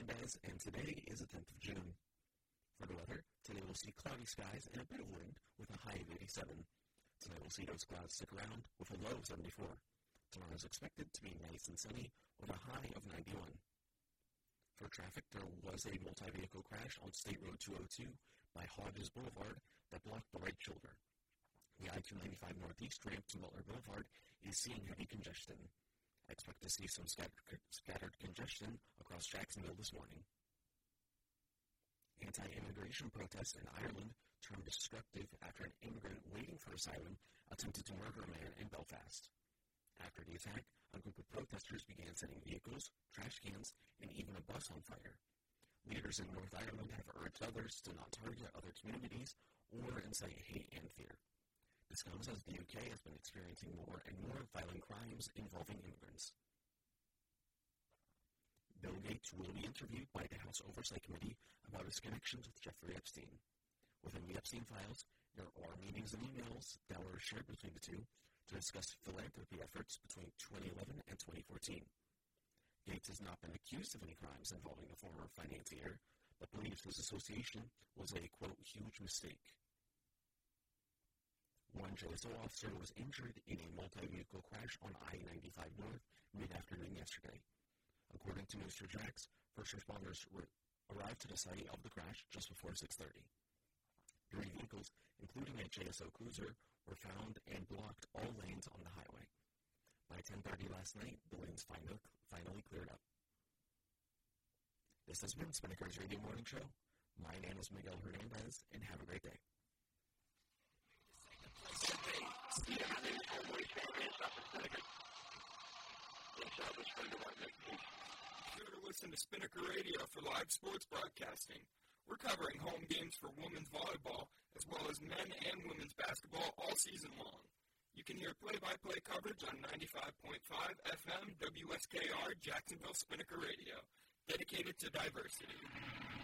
Hernandez, and today is the 10th of June. For the weather, today we'll see cloudy skies and a bit of wind with a high of 87. Tonight we'll see those clouds stick around with a low of 74. Tomorrow is expected to be nice and sunny with a high of 91. For traffic, there was a multi-vehicle crash on State Road 202 by Hodges Boulevard that blocked the right shoulder. The I-295 Northeast ramp to Butler Boulevard is seeing heavy congestion. I expect to see some scattered congestion across Jacksonville this morning. Anti-immigration protests in Ireland turned destructive after an immigrant waiting for asylum attempted to murder a man in Belfast. After the attack, a group of protesters began setting vehicles, trash cans, and even a bus on fire. Leaders in North Ireland have urged others to not target other communities or incite hate and fear. This comes as the UK has been experiencing more and more violent crimes involving immigrants. Bill Gates will be interviewed by the House Oversight Committee about his connections with Jeffrey Epstein. Within the Epstein files, there are meetings and emails that were shared between the two to discuss philanthropy efforts between 2011 and 2014. Gates has not been accused of any crimes involving the former financier, but believes his association was a, quote, huge mistake. One JSO officer was injured in a multi-vehicle crash on I-95 North mid-afternoon yesterday. According to News 4 Jax, first responders arrived to the site of the crash just before 6:30. 3 vehicles, including a JSO cruiser, were found and blocked all lanes on the highway. By 10:30 last night, the lanes finally cleared up. This has been Spinnaker's Radio Morning Show. My name is Miguel Hernandez, and have a great day. Sure to listen to Spinnaker Radio for live sports broadcasting. We're covering home games for women's volleyball as well as men and women's basketball all season long. You can hear play-by-play coverage on 95.5 FM WSKR Jacksonville Spinnaker Radio, dedicated to diversity.